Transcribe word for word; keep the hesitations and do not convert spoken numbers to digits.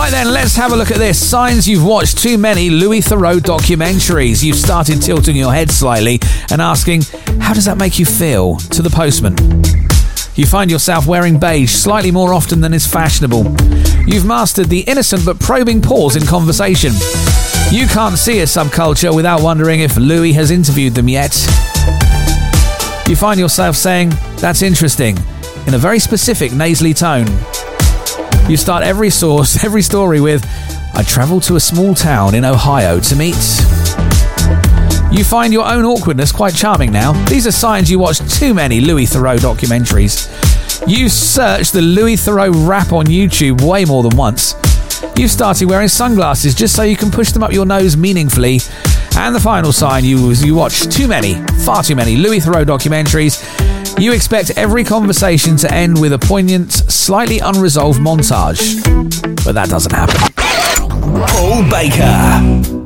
Right then, let's have a look at this. Signs you've watched too many Louis Theroux documentaries. You've started tilting your head slightly and asking, how does that make you feel? To the postman. You find yourself wearing beige slightly more often than is fashionable. You've mastered the innocent but probing pause in conversation. You can't see a subculture without wondering if Louis has interviewed them yet. You find yourself saying, that's interesting, in a very specific nasally tone. You start every source, every story with, I travelled to a small town in Ohio to meet. You find your own awkwardness quite charming now. These are signs you watch too many Louis Theroux documentaries. You search the Louis Theroux rap on YouTube way more than once. You've started wearing sunglasses just so you can push them up your nose meaningfully. And the final sign you you watch too many, far too many Louis Theroux documentaries. You expect every conversation to end with a poignant, slightly unresolved montage. But that doesn't happen. Paul Baker.